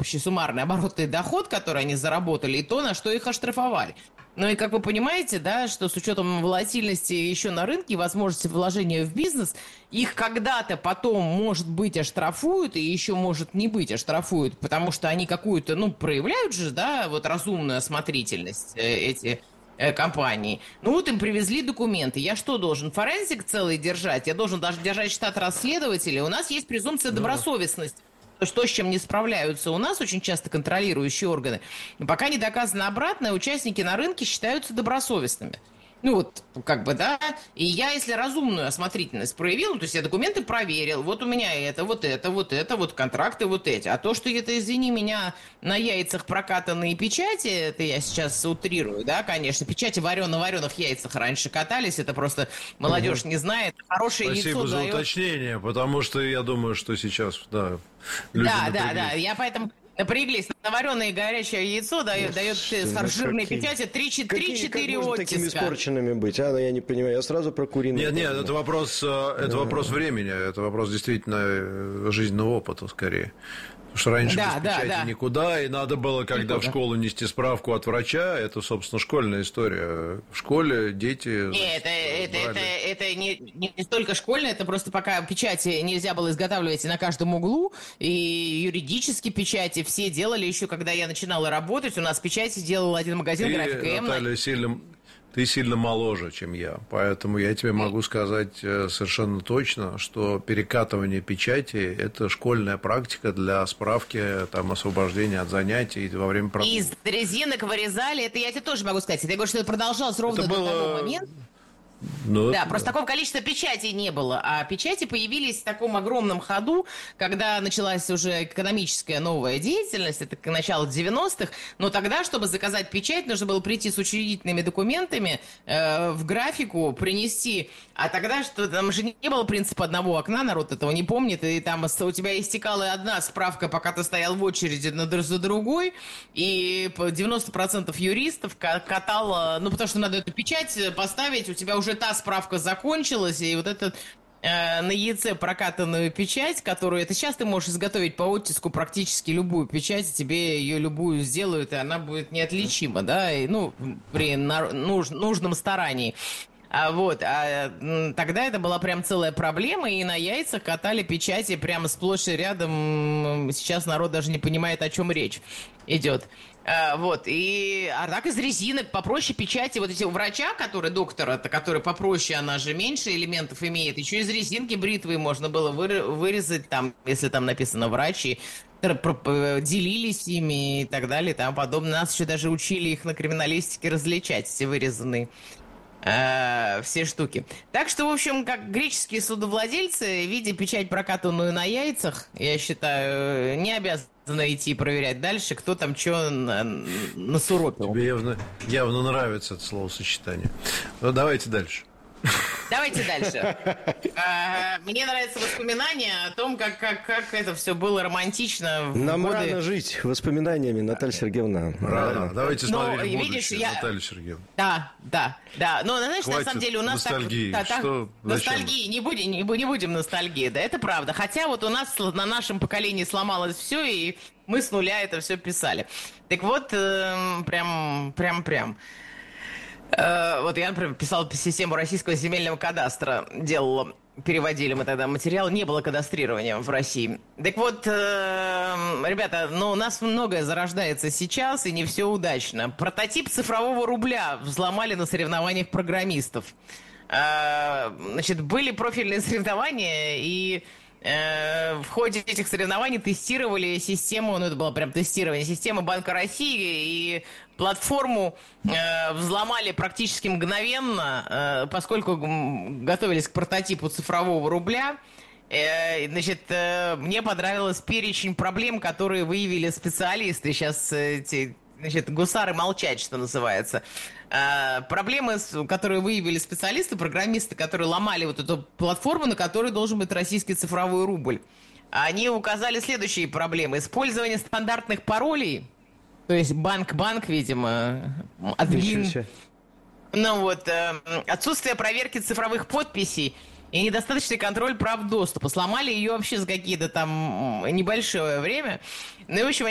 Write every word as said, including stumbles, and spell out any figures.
общий суммарный оборотный доход, который они заработали, и то, на что их оштрафовали. Ну и как вы понимаете, да, что с учетом волатильности еще на рынке, возможности вложения в бизнес, их когда-то потом, может быть, оштрафуют, и еще может не быть оштрафуют, потому что они какую-то, ну, проявляют же, да, вот разумную осмотрительность, э, эти э, компании. Ну вот им привезли документы. Я что должен, форензик целый держать? Я должен даже держать штат расследователей? У нас есть презумпция добросовестности. Что с чем не справляются у нас очень часто контролирующие органы. Пока не доказано обратное, участники на рынке считаются добросовестными. Ну вот, как бы, да. И я, если разумную осмотрительность проявил, то есть я документы проверил, вот у меня это, вот это, вот это, вот контракты, вот эти. А то, что это, извини меня, на яйцах прокатанные печати, это я сейчас утрирую, да, конечно. Печати варен на вареных яйцах раньше катались, это просто молодежь угу. не знает. Хорошее Спасибо яйцо за дает... уточнение, потому что я думаю, что сейчас, да, люди Да, напряглись. да, да, я поэтому... Напряглись. Навареное горячее яйцо дает, дает с жирной печати три-четыре оттиска. Такими испорченными быть, а? Я не понимаю, я сразу про куриную. Нет, нет, это вопрос, это да. вопрос времени, это вопрос действительно жизненного опыта скорее. Потому что раньше да, без печати да, да. никуда, и надо было, когда никуда. в школу нести справку от врача, это, собственно, школьная история. В школе дети... Нет, это, это, это, это не, не столько школьная, это просто пока печати нельзя было изготавливать на каждом углу, и юридические печати все делали еще, когда я начинала работать, у нас печати делал один магазин Ты, «Графика М». Наталья, сильно... Ты сильно моложе, чем я, поэтому я тебе могу сказать совершенно точно, что перекатывание печати – это школьная практика для справки, там, освобождения от занятий во время прогулки. Из резинок вырезали, это я тебе тоже могу сказать. Я говорю, что это продолжалось ровно это до было... того момента. Ну, да, просто такого количества печатей не было. А печати появились в таком огромном ходу, когда началась уже экономическая новая деятельность, это начало девяностых. Но тогда, чтобы заказать печать, нужно было прийти с учредительными документами э, в графику, принести. А тогда что там же не было принципа одного окна, народ этого не помнит. И там у тебя истекала одна справка, пока ты стоял в очереди за другой. И девяносто процентов юристов катало, ну потому что надо эту печать поставить, у тебя уже та справка закончилась, и вот этот э, на яйце прокатанную печать, которую это сейчас ты можешь изготовить по оттиску практически любую печать, тебе ее любую сделают, и она будет неотличима, да, и, ну, при на, нуж, нужном старании. А вот, а тогда это была прям целая проблема, и на яйцах катали печати прямо сплошь и рядом. Сейчас народ даже не понимает, о чем речь идет. А, вот, и, а так из резинок попроще печати, вот эти у врача, который доктор, это который попроще, она же меньше элементов имеет, еще из резинки бритвы можно было вырезать, там, если там написано врачи, делились ими и так далее, и тому подобное. Нас еще даже учили их на криминалистике различать, все вырезанные э, все штуки. Так что, в общем, как греческие судовладельцы, видя печать, прокатанную на яйцах, я считаю, не обязаны идти проверять дальше, кто там что насуропил. Тебе явно, явно нравится это словосочетание. Ну, давайте дальше. Давайте дальше. Мне нравятся воспоминания о том, как, как, как это все было романтично. Нам годы... рано жить воспоминаниями, Наталья Сергеевна. Рано. Да. Давайте смотреть Но, в будущее, видишь, я... Наталья Сергеевна. Да, да, да. Но, знаешь, хватит на самом деле у нас ностальгии. так... Что? Ностальгии, не будем, не, не будем ностальгии, да, это правда. Хотя вот у нас на нашем поколении сломалось все, и мы с нуля это все писали. Так вот, э, прям, прям, прям... Вот я, например, писал систему российского земельного кадастра, делала, переводили мы тогда материал, не было кадастрирования в России. Так вот, ребята, ну у нас многое зарождается сейчас, и не все удачно. Прототип цифрового рубля взломали на соревнованиях программистов. Значит, были профильные соревнования, и... в ходе этих соревнований тестировали систему, ну это было прям тестирование, системы Банка России, и платформу э, взломали практически мгновенно, э, поскольку готовились к прототипу цифрового рубля. Э, значит, э, мне понравился перечень проблем, которые выявили специалисты. Сейчас эти... Значит, гусары молчать, что называется. А, проблемы, которые выявили специалисты, программисты, которые ломали вот эту платформу, на которой должен быть российский цифровой рубль. Они указали следующие проблемы. Использование стандартных паролей, то есть банк-банк, видимо, админ. Ну вот, э, отсутствие проверки цифровых подписей и недостаточный контроль прав доступа. Сломали ее вообще за какие-то там небольшое время. Ну и, в общем,